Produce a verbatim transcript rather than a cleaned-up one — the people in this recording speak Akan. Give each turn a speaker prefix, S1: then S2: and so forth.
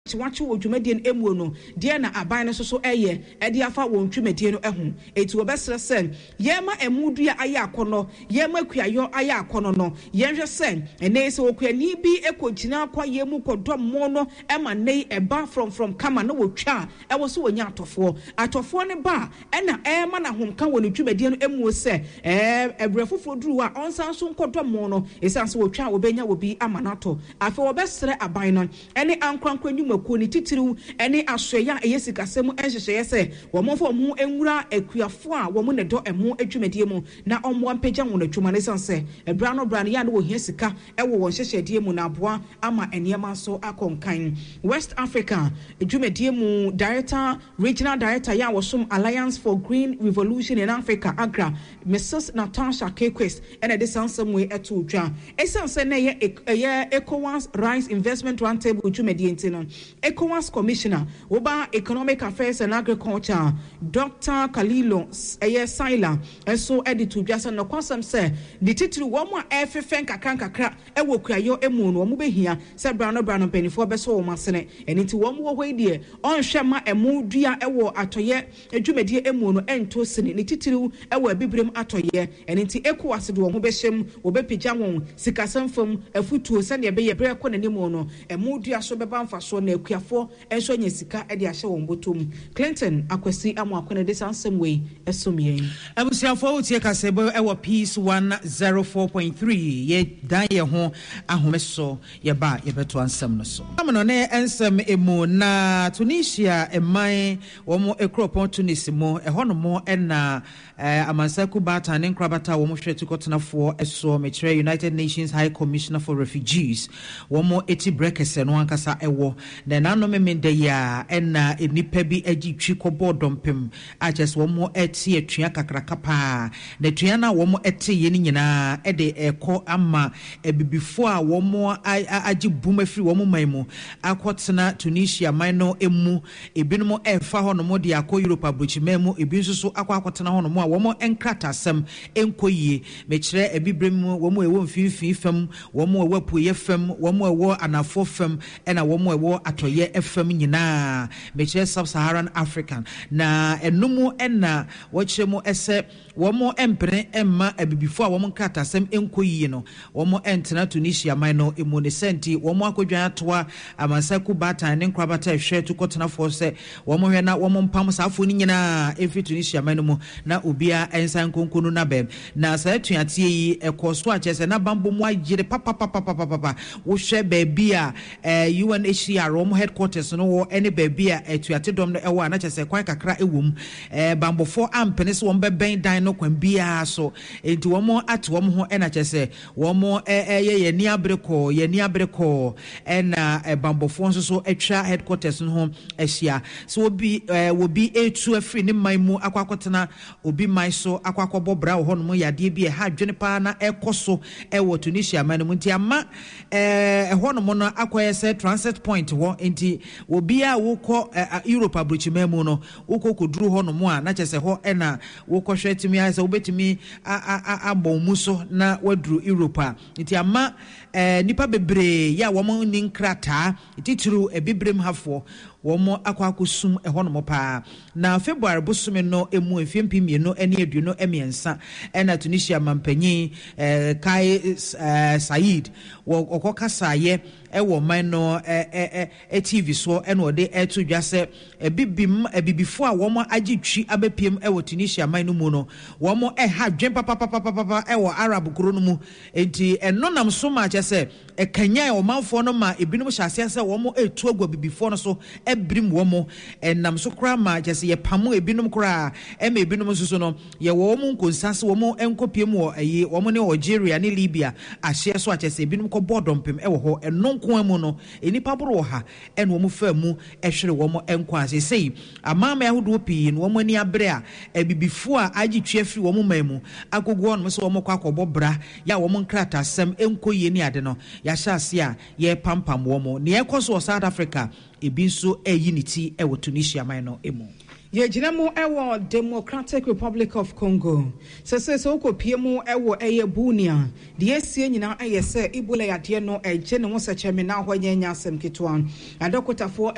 S1: wachi wo dwumadie no emu no de na aban no so so eye e de afa wo dwumadie no ehu etu obesre sen ye ma emudu ya aye akono ye ma kuayo aye akono no ye hwe sen ene se okuani bi ekogina akwa ye mu kodom mo no e ma nei eba from from kama no wotwa e wo so wonya atofo atofo ne ba e na e ma na homka wo ne dwumadie no emu se e ebrefofo duru a onsan so kodom mo no esan se wotwa wo benya wo bi amanato afa wo besre aban no ene ankwankwa nyumaku ni titiriw ene asoya eyesikasem enhyehyeye se wo mofo mu enwura akuafo a wo mu ne do emu adwumadie mu na omwa mpagya wo na dwuma ne sanse ebra no bra ne ya no wo hia sika e wo won hyehyedie mu na aboa ama eniema so akonkan West Africa adwumadie mu director regional director ya wosom Alliance for Green Revolution in Africa Agra Missus Natasha Kekwes ene de sansem we eto dwa esanse na ye ye ECOWAS Rice Investment Roundtable adwumadie ntino ECOWAS Commissioner Oba Economic Affairs and Agriculture Doctor Kalilo eye Saila eso editor biasa no kwasam se the titiri wo mo efefen kakran kakra e wo kuayo emu no mo behia se bra no bra no penifo beso wo masene eniti wo mo wo hwedie onhwe ma emu dua e wo atoye adwumadie emu no ento sene ni titiri e wo abibrem atoye eniti ECOWAS de wo ho behyem wo bepigya won sikasam fam afutuo se ne be ye bre ko nanimo no emu dua so beba mfaso na akuafo enso nya sika e de ahye won botom Clinton akwasi amu akone de sansem we esomien
S2: abusiafo utie kasebo e wo Peace one oh four point three ye dan ye ho ahomeso ye ba ye beto ansem no so amno ne ensem emu na Tunisia eman wo mo ekropon Tunis mo e hono mo e na amansaku bata ne nkrabata wo mo hwetu kotenafo eso metre United Nations High Commissioner for Refugees wo mo eti brekese no ankasa ewo na nano memende ya ena enipa bi agi twi kobodompem a just wo mo eti etua kakraka pa na tua na wo mo eti ye ni nyina e de eko ama ebibifo a wo mo agi buma firi wo mo manmu akotena Tunisia mino emu ebinom efa ho no mo de akọ Europe abrochimemu ebi nso so akọ akotena ho no mo a wo mo enkrata asem enkoyie mekire ebibrem wo mo ewo mfimfin fam wo mo ewo apuye fam wo mo ewo anafo fam ena wo mo ewo atoye fam nyina mekire sub-Saharan African na enumu ena wo kire mo ese wo mo empre emma ebibifo a wo mo nkrata asem enkoyie no wo mo entena Tunisia mino emu ne senti wo mo akodwan atoa amansaku bata ne nkrabata ehwe to kotena fo se wo mo hwe na wo mo mpam saafo ni nyina efi Tunisia mino mu na obia ensan konkonu na bem na sa tuatie yi ekoso a chese na bambo mu agire papa papa papa papa wo hwe baabi a U N H C R wo mo headquarters no wo ene baabi a etuate dom no ewo na chese kwan kakra ewom eh bambo fo ampene so wo beben dan no kwan bia so enti wo mo ate wo mo ho ena chese wo mo eh ye ni abreko ye ni abreko ena bambo fo nso so etwa headquarters no ho ehia so obi wo bi etu afri ne manmu akwakotena obi man so akwakobo bra wo no mo yade bi e ha dwene pa na ekoso e wo Tunisia man mu nti ama eh ho no mo no akoye se transit point wo nti obi a wo kọ Europe abrochimemu no wo kọ koduru ho no mo a na chese ho e na wo kọ hwetimi ase wo betimi abon mu so na waduru Europe nti ama eh nipa bebre ya wo mo ni nkrata tituru ebibrem hafo wo mo akwakosum e ho no mo pa na February bosume no emu efempi mienu ene aduno emiensa ena Tunisia mampanyi eh Kai eh, Said wo okokasa ye e wo man no eh eh T V so ena ode eto dwase ebibim ebibifo a wo mo agitwi abepiem e wo Tunisia man no mu no wo mo e ha dwen papa papa papa e wo Arab kuro no mu enti eno nam so ma chese e kanya o manfo no ma ebinom hyase se wo mo etu agwa bibifo no so ebrim wo mo enam so kra ma chese ye pamo ebinom kra e ma ebinom so no ye wo mo nkonsase wo mo enkopiem wo ayi wo mo ne Algeria ne Libya ahye so achese ebinom ko bodompem e wo ho eno nko amu no enipa boro ha ene wo mo fa mu ehwere wo mo enko ase sei amama yahodo pii no wo mo ani abre a ebibifo a agitwe afiri wo mo mamu agogo no so wo mo kwa akobo bra ya wo mo nkrata asem enkoyie ni ade no ya hyase a ye pampam wo mo ne ekoso South Africa ebinso eyiniti e wo Tunisia man no emu
S1: ye jinamo ewo Democratic Republic of Congo sese so ko piemu ewo eye Bunia de esie nyina eye se Ebola yade no eje ne wo se cheme na hwanya nya asem kitwan adokotafo